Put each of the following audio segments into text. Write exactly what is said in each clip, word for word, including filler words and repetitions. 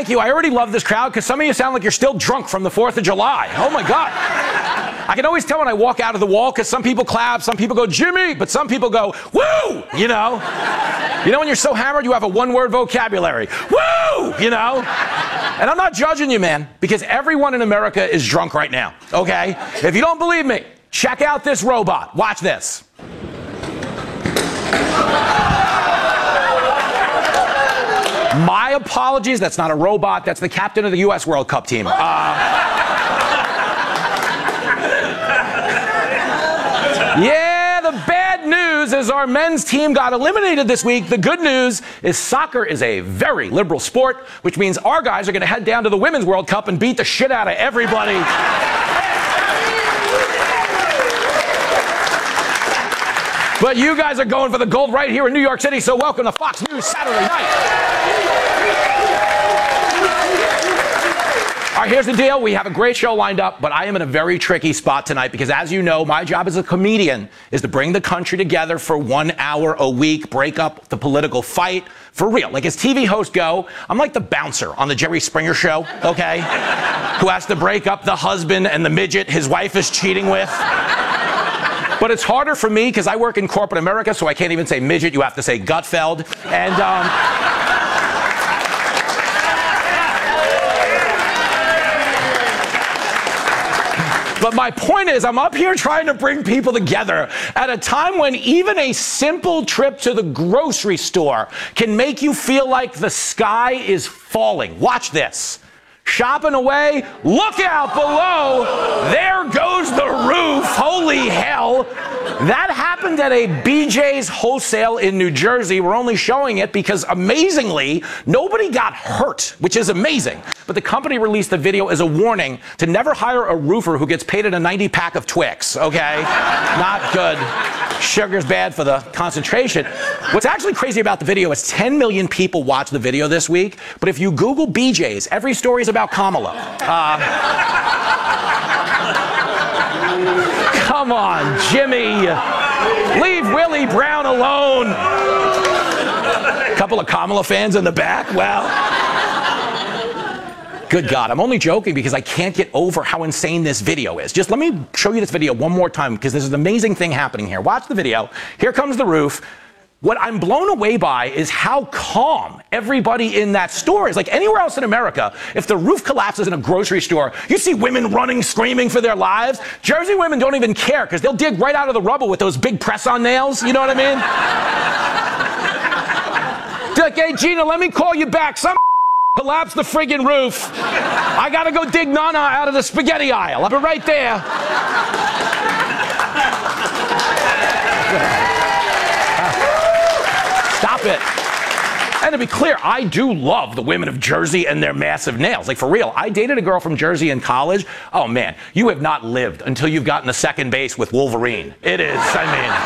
you. I already love this crowd because some of you sound like you're still drunk from the fourth of July. Oh, my God. I can always tell when I walk out of the wall because some people clap, some people go, Jimmy, but some people go, woo, you know. You know when you're so hammered you have a one-word vocabulary. Woo, you know. And I'm not judging you, man, because everyone in America is drunk right now, okay? If you don't believe me, check out this robot. Watch this. My apologies, that's not a robot, that's the captain of the U S World Cup team. Uh, Yeah, the bad news is our men's team got eliminated this week. The good news is soccer is a very liberal sport, which means our guys are going to head down to the Women's World Cup and beat the shit out of everybody. But you guys are going for the gold right here in New York City, so welcome to Fox News Saturday Night. All right, here's the deal. We have a great show lined up, but I am in a very tricky spot tonight because, as you know, my job as a comedian is to bring the country together for one hour a week, break up the political fight for real. Like, as T V hosts go, I'm like the bouncer on the Jerry Springer show, okay, who has to break up the husband and the midget his wife is cheating with. But it's harder for me because I work in corporate America, so I can't even say midget. You have to say Gutfeld. And, um... But my point is, I'm up here trying to bring people together at a time when even a simple trip to the grocery store can make you feel like the sky is falling. Watch this. Shopping away, look out below, there goes the roof, holy hell. That happened at a B J's Wholesale in New Jersey. We're only showing it because, amazingly, nobody got hurt, which is amazing. But the company released the video as a warning to never hire a roofer who gets paid at a ninety pack of Twix, okay? Not good. Sugar's bad for the concentration. What's actually crazy about the video is ten million people watched the video this week, but if you Google B J's, every story is about Kamala. Uh, come on, Jimmy. Leave Willie Brown alone. A couple of Kamala fans in the back. Well, good God. I'm only joking because I can't get over how insane this video is. Just let me show you this video one more time because there's an amazing thing happening here. Watch the video. Here comes the roof. What I'm blown away by is how calm everybody in that store is. Like, anywhere else in America, if the roof collapses in a grocery store, you see women running, screaming for their lives. Jersey women don't even care because they'll dig right out of the rubble with those big press-on nails. You know what I mean? They're like, hey, Gina, let me call you back. Some collapse the friggin' roof. I gotta go dig Nana out of the spaghetti aisle. I'll be right there. Stop it. And to be clear, I do love the women of Jersey and their massive nails. Like, for real, I dated a girl from Jersey in college. Oh, man, you have not lived until you've gotten to second base with Wolverine. It is, I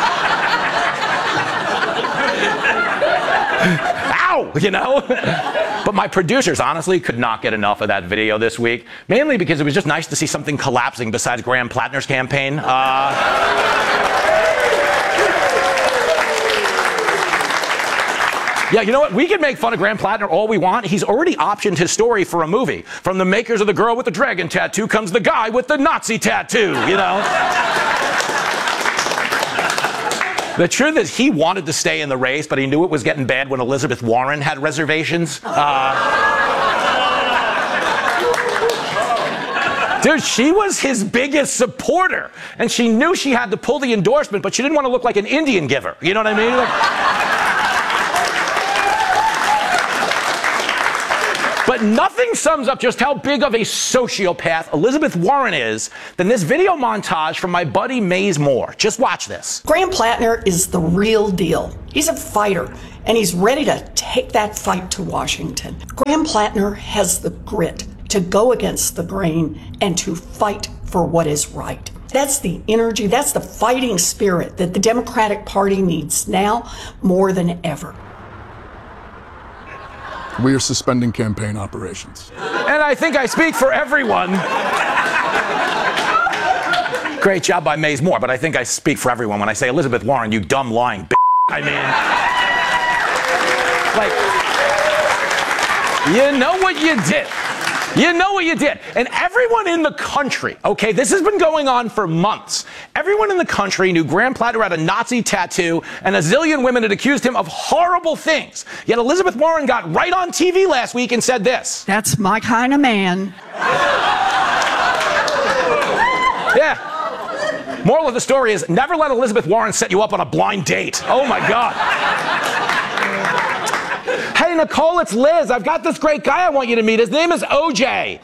mean... Ow, you know? But my producers, honestly, could not get enough of that video this week, mainly because it was just nice to see something collapsing besides Graham Plattner's campaign. Uh... Yeah, you know what? We can make fun of Graham Plattner all we want. He's already optioned his story for a movie. From the makers of The Girl with the Dragon Tattoo comes the guy with the Nazi tattoo, you know? The truth is, he wanted to stay in the race, but he knew it was getting bad when Elizabeth Warren had reservations. Uh, dude, she was his biggest supporter, and she knew she had to pull the endorsement, but she didn't want to look like an Indian giver. You know what I mean? Like, but nothing sums up just how big of a sociopath Elizabeth Warren is than this video montage from my buddy Maze Moore. Just watch this. Graham Plattner is the real deal. He's a fighter, and he's ready to take that fight to Washington. Graham Plattner has the grit to go against the grain and to fight for what is right. That's the energy, that's the fighting spirit that the Democratic Party needs now more than ever. We are suspending campaign operations. And I think I speak for everyone. Great job by Maze Moore, but I think I speak for everyone when I say, Elizabeth Warren, you dumb lying b****. I mean, like, You know what you did. You know what you did. And everyone in the country, okay, this has been going on for months. Everyone in the country knew Graham Plattner had a Nazi tattoo, and a zillion women had accused him of horrible things. Yet Elizabeth Warren got right on T V last week and said this. That's my kind of man. Yeah. Moral of the story is never let Elizabeth Warren set you up on a blind date. Oh, my God. Hey, Nicole, it's Liz. I've got this great guy I want you to meet. His name is O J.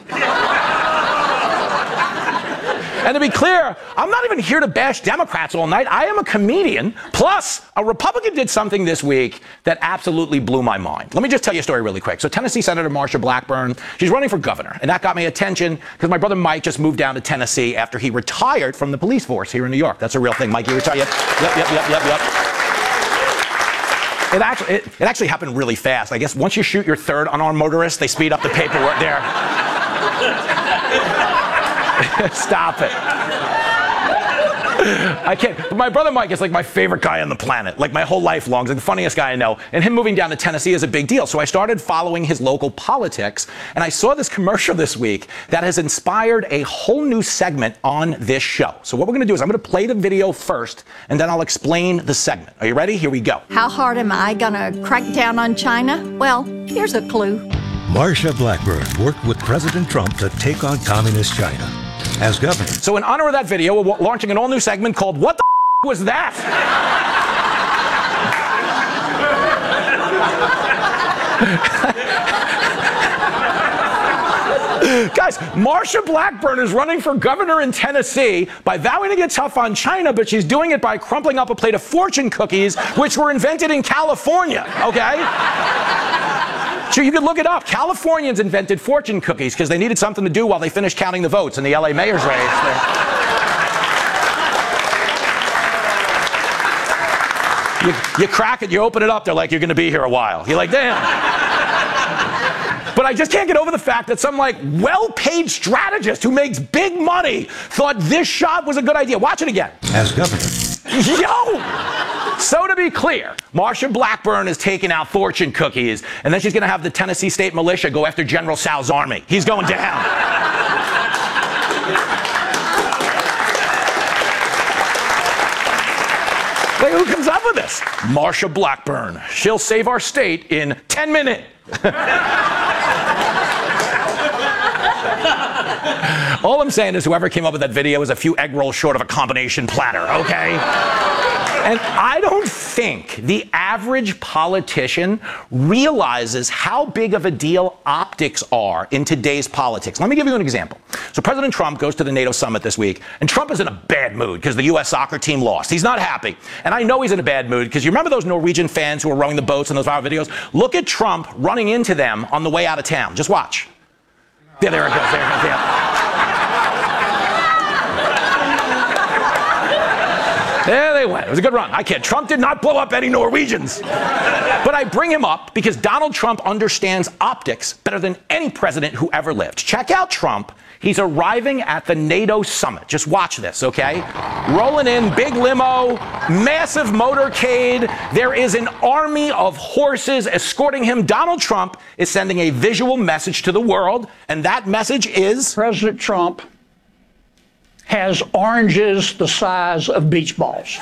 And to be clear, I'm not even here to bash Democrats all night. I am a comedian. Plus, a Republican did something this week that absolutely blew my mind. Let me just tell you a story really quick. So Tennessee Senator Marsha Blackburn, she's running for governor. And that got my attention because my brother Mike just moved down to Tennessee after he retired from the police force here in New York. That's a real thing. Mike, you retired? Yep, yep, yep, yep, yep, yep. It actually, it, it actually happened really fast. I guess once you shoot your third unarmed motorist, they speed up the paperwork there. Stop it. I can't. But my brother Mike is like my favorite guy on the planet. Like my whole life long. He's like the funniest guy I know. And him moving down to Tennessee is a big deal. So I started following his local politics. And I saw this commercial this week that has inspired a whole new segment on this show. So what we're going to do is I'm going to play the video first, and then I'll explain the segment. Are you ready? Here we go. How hard am I going to crack down on China? Well, here's a clue. Marsha Blackburn worked with President Trump to take on communist China. As governor. So in honor of that video, we're launching an all-new segment called What the F*** Was That? Guys, Marsha Blackburn is running for governor in Tennessee by vowing to get tough on China, but she's doing it by crumpling up a plate of fortune cookies, which were invented in California, okay? So you can look it up. Californians invented fortune cookies because they needed something to do while they finished counting the votes in the L A mayor's race. you, you crack it, you open it up, they're like, you're going to be here a while. You're like, damn. But I just can't get over the fact that some, like, well-paid strategist who makes big money thought this shot was a good idea. Watch it again. As governor. Yo! So to be clear, Marsha Blackburn is taking out fortune cookies, and then she's going to have the Tennessee State Militia go after General Sal's army. He's going down. Wait, who comes up with this? Marsha Blackburn. She'll save our state in ten minutes. All I'm saying is whoever came up with that video is a few egg rolls short of a combination platter, okay? And I don't think the average politician realizes how big of a deal optics are in today's politics. Let me give you an example. So President Trump goes to the NATO summit this week, and Trump is in a bad mood because the U S soccer team lost. He's not happy. And I know he's in a bad mood because you remember those Norwegian fans who were rowing the boats in those viral videos? Look at Trump running into them on the way out of town. Just watch. Yeah, there it goes. There it goes. Yeah. There they went. It was a good run. I can't. Trump did not blow up any Norwegians. But I bring him up because Donald Trump understands optics better than any president who ever lived. Check out Trump. He's arriving at the NATO summit. Just watch this, okay? Rolling in, big limo, massive motorcade. There is an army of horses escorting him. Donald Trump is sending a visual message to the world, and that message is... President Trump has oranges the size of beach balls.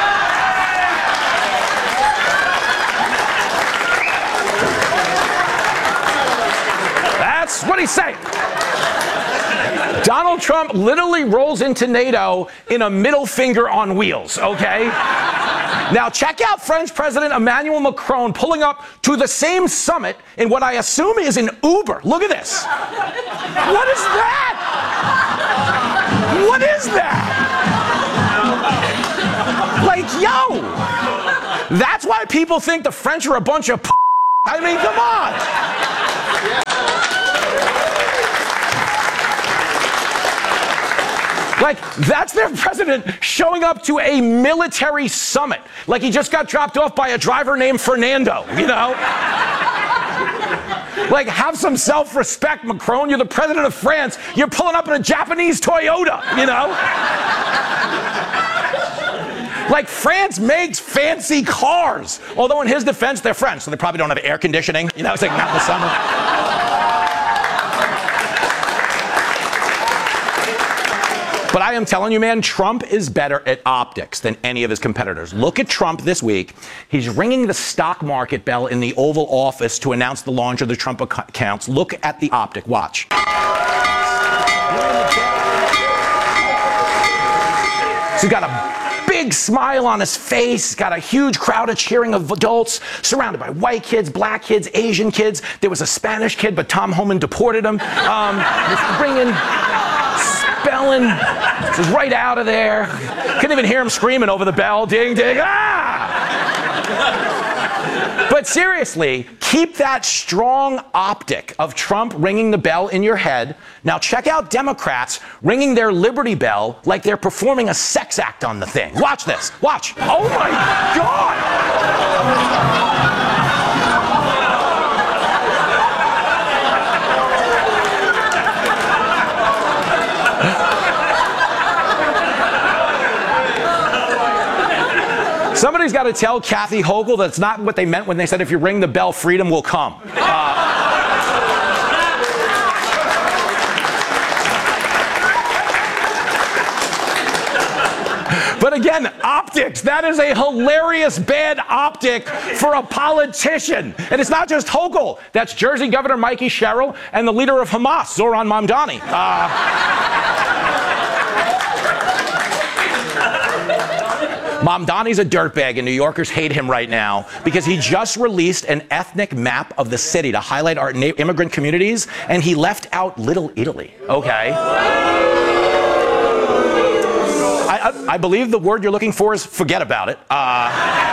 That's what he's saying. Donald Trump literally rolls into NATO in a middle finger on wheels, okay? Now, check out French President Emmanuel Macron pulling up to the same summit in what I assume is an Uber. Look at this. What is that? What is that? Like, yo, that's why people think the French are a bunch of p***. I mean, come on. Like, that's their president showing up to a military summit. Like he just got dropped off by a driver named Fernando, you know? Like, have some self-respect, Macron. You're the president of France. You're pulling up in a Japanese Toyota, you know? Like, France makes fancy cars. Although in his defense, they're French, so they probably don't have air conditioning. You know, it's like not in the summer. But I am telling you, man, Trump is better at optics than any of his competitors. Look at Trump this week. He's ringing the stock market bell in the Oval Office to announce the launch of the Trump accounts. Look at the optic. Watch. So he's got a big smile on his face, got a huge crowd of cheering of adults, surrounded by white kids, black kids, Asian kids. There was a Spanish kid, but Tom Homan deported him. Um, just bringing, spelling, was right out of there. Couldn't even hear him screaming over the bell, ding, ding, ah! But seriously, keep that strong optic of Trump ringing the bell in your head. Now check out Democrats ringing their Liberty Bell like they're performing a sex act on the thing. Watch this. Watch. Oh my God! Somebody's got to tell Kathy Hochul that's not what they meant when they said if you ring the bell, freedom will come. Uh, But again, optics, that is a hilarious bad optic for a politician. And it's not just Hochul. That's Jersey Governor Mikey Sherrill and the leader of Hamas, Zoran Mamdani. Uh, Mamdani's a dirtbag, and New Yorkers hate him right now because he just released an ethnic map of the city to highlight our na- immigrant communities, and he left out Little Italy, okay? I, I, I believe the word you're looking for is forget about it. Uh,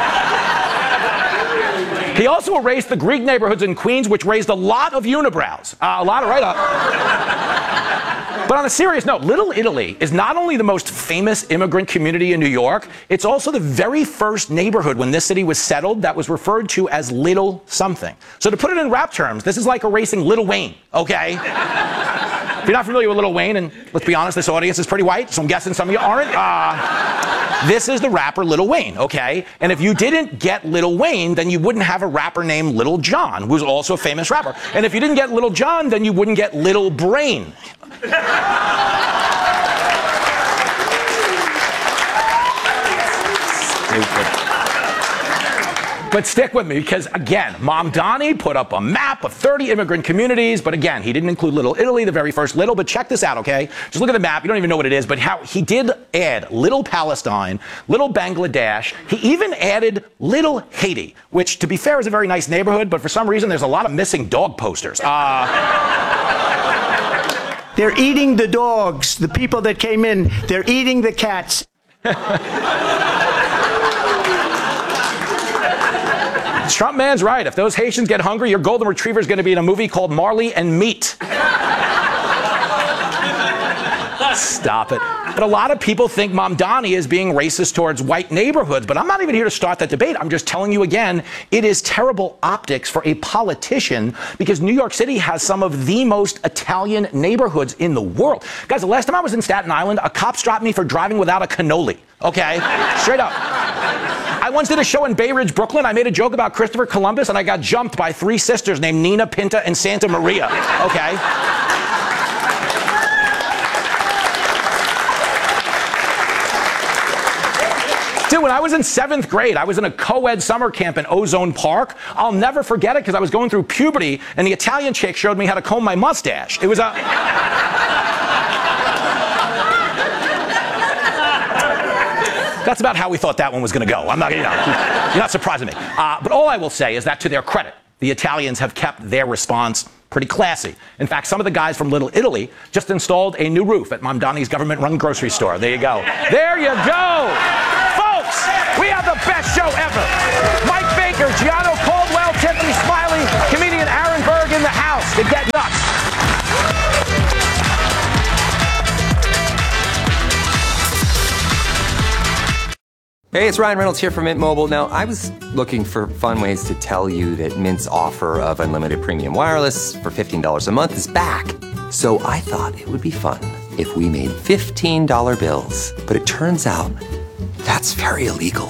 he also erased the Greek neighborhoods in Queens, which raised a lot of unibrows, uh, a lot of write-up. But on a serious note, Little Italy is not only the most famous immigrant community in New York, it's also the very first neighborhood when this city was settled that was referred to as Little something. So to put it in rap terms, this is like erasing Lil Wayne, okay? If you're not familiar with Lil Wayne, and let's be honest, this audience is pretty white, so I'm guessing some of you aren't. Uh, this is the rapper Lil Wayne, okay? And if you didn't get Lil Wayne, then you wouldn't have a rapper named Lil Jon, who's also a famous rapper. And if you didn't get Lil Jon, then you wouldn't get Lil Brain. But stick with me because, again, Mamdani put up a map of thirty immigrant communities, but again, he didn't include Little Italy, the very first Little, but check this out, okay? Just look at the map. You don't even know what it is, but how he did add Little Palestine, Little Bangladesh. He even added Little Haiti, which, to be fair, is a very nice neighborhood, but for some reason, there's a lot of missing dog posters. Uh... They're eating the dogs. The people that came in, they're eating the cats. Trump man's right. If those Haitians get hungry, your golden retriever is going to be in a movie called Marley and Meat. Stop it. But a lot of people think Mamdani is being racist towards white neighborhoods, but I'm not even here to start that debate. I'm just telling you again, it is terrible optics for a politician because New York City has some of the most Italian neighborhoods in the world. Guys, the last time I was in Staten Island, a cop stopped me for driving without a cannoli, okay? Straight up. I once did a show in Bay Ridge, Brooklyn. I made a joke about Christopher Columbus, and I got jumped by three sisters named Nina, Pinta, and Santa Maria, okay? Dude, when I was in seventh grade, I was in a co-ed summer camp in Ozone Park. I'll never forget it because I was going through puberty, and the Italian chick showed me how to comb my mustache. It was a... That's about how we thought that one was going to go. I'm not, you know, you're not surprising me. Uh, but all I will say is that to their credit, the Italians have kept their response pretty classy. In fact, some of the guys from Little Italy just installed a new roof at Mamdani's government-run grocery store. There you go. There you go. Folks, we have the best show ever. Mike Baker, Gianno Caldwell, Tiffany Smiley, comedian Aaron Berg in the house to get nuts. Hey, it's Ryan Reynolds here from Mint Mobile. Now, I was looking for fun ways to tell you that Mint's offer of unlimited premium wireless for fifteen dollars a month is back. So I thought it would be fun if we made fifteen dollar bills. But it turns out that's very illegal.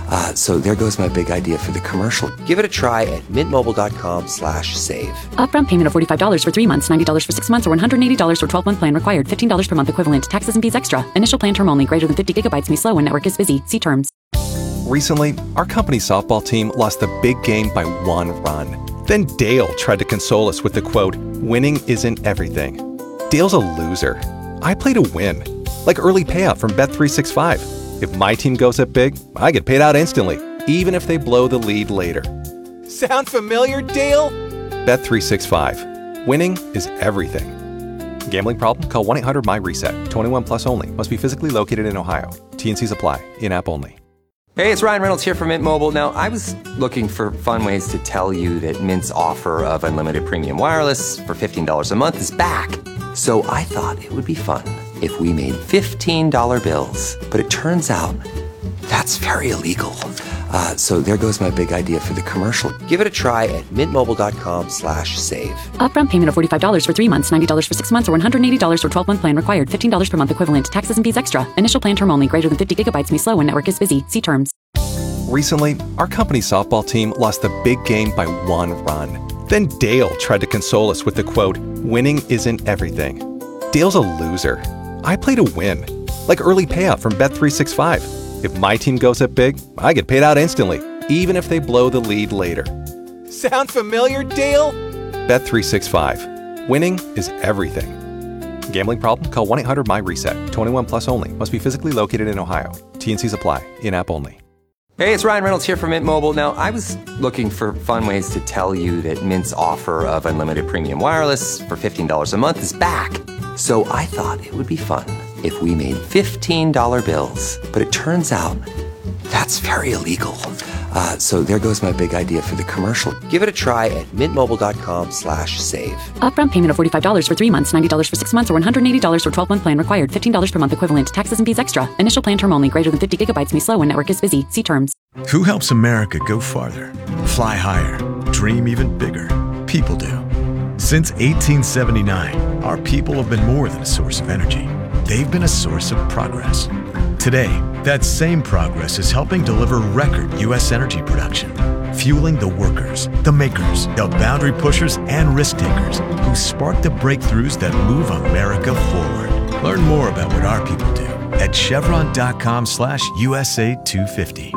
Uh, so there goes my big idea for the commercial. Give it a try at mintmobile.com slash save. Upfront payment of forty-five dollars for three months, ninety dollars for six months, or one hundred eighty dollars for twelve-month plan required. fifteen dollars per month equivalent. Taxes and fees extra. Initial plan term only. Greater than fifty gigabytes may slow when network is busy. See terms. Recently, our company softball team lost the big game by one run. Then Dale tried to console us with the quote, "Winning isn't everything." Dale's a loser. I play to win. Like early payout from Bet three sixty-five. If my team goes up big, I get paid out instantly, even if they blow the lead later. Sound familiar, Dale? Bet three sixty-five. Winning is everything. Gambling problem? Call one eight hundred M Y reset. twenty-one plus only. Must be physically located in Ohio. T N Cs apply. In-app only. Hey, it's Ryan Reynolds here from Mint Mobile. Now, I was looking for fun ways to tell you that Mint's offer of unlimited premium wireless for fifteen dollars a month is back. So I thought it would be fun if we made fifteen dollar bills. But it turns out that's very illegal. Uh, so there goes my big idea for the commercial. Give it a try at mintmobile.com slash save. Upfront payment of forty-five dollars for three months, ninety dollars for six months, or one hundred eighty dollars for twelve-month plan required. fifteen dollars per month equivalent. Taxes and fees extra. Initial plan term only. Greater than fifty gigabytes may slow when network is busy. See terms. Recently, our company softball team lost the big game by one run. Then Dale tried to console us with the quote, "Winning isn't everything." Dale's a loser. I play to win. Like early payout from Bet three sixty-five. If my team goes up big, I get paid out instantly, even if they blow the lead later. Sound familiar, Dale? Bet three sixty-five. Winning is everything. Gambling problem? Call one eight hundred M Y reset. twenty-one plus only. Must be physically located in Ohio. T N Cs apply. In-app only. Hey, it's Ryan Reynolds here from Mint Mobile. Now, I was looking for fun ways to tell you that Mint's offer of unlimited premium wireless for fifteen dollars a month is back. So I thought it would be fun if we made fifteen dollar bills. But it turns out that's very illegal. Uh, so there goes my big idea for the commercial. Give it a try at mintmobile.com slash save. Upfront payment of forty-five dollars for three months, ninety dollars for six months, or one hundred eighty dollars for twelve-month plan required. fifteen dollars per month equivalent. Taxes and fees extra. Initial plan term only. Greater than fifty gigabytes may slow when network is busy. See terms. Who helps America go farther, fly higher, dream even bigger? People do. Since eighteen seventy-nine, our people have been more than a source of energy. They've been a source of progress. Today, that same progress is helping deliver record U S energy production, fueling the workers, the makers, the boundary pushers, and risk takers who spark the breakthroughs that move America forward. Learn more about what our people do at chevron.com slash USA 250.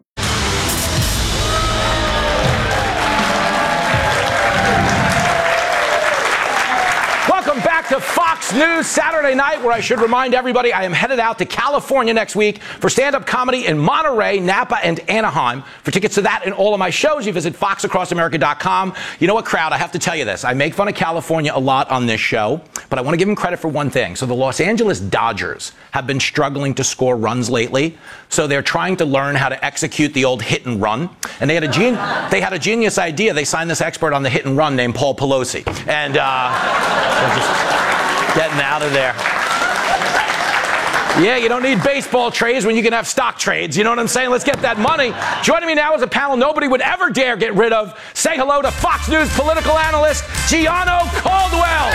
Welcome back to Fox News Saturday night, where I should remind everybody I am headed out to California next week for stand-up comedy in Monterey, Napa, and Anaheim. For tickets to that and all of my shows, you visit fox across america dot com. You know what, crowd? I have to tell you this. I make fun of California a lot on this show, but I want to give them credit for one thing. So the Los Angeles Dodgers have been struggling to score runs lately, so they're trying to learn how to execute the old hit and run. And they had a gen- they had a genius idea. They signed this expert on the hit and run named Paul Pelosi. And uh, just getting out of there. Yeah, you don't need baseball trades when you can have stock trades. You know what I'm saying? Let's get that money. Joining me now is a panel nobody would ever dare get rid of. Say hello to Fox News political analyst Gianno Caldwell.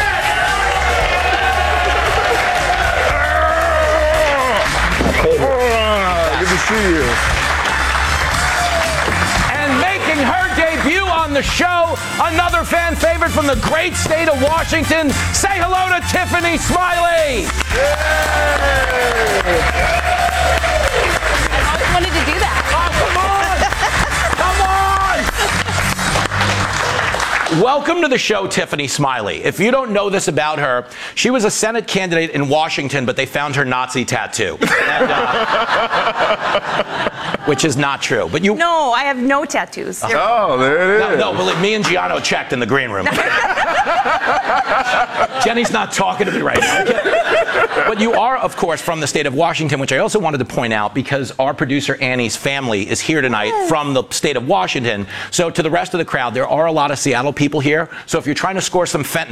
Good to see you. And making her debut on the show, another fan favorite from the great state of Washington. Say hello to Tiffany Smiley. I always wanted to do that. Oh, come on! Come on! Welcome to the show, Tiffany Smiley. If you don't know this about her, she was a Senate candidate in Washington, but they found her Nazi tattoo. And, uh, which is not true. But you. No, I have no tattoos. Oh, there it is. No, no, believe me and Gianno checked in the green room. Jenny's not talking to me right now. But you are, of course, from the state of Washington, which I also wanted to point out because our producer Annie's family is here tonight from the state of Washington. So to the rest of the crowd, there are a lot of Seattle people here. So if you're trying to score some fentanyl,